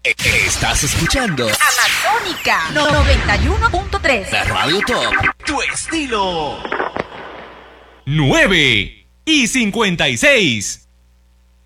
Estás escuchando Amazónica 91.3. la Radio Top. Tu estilo. 9:56.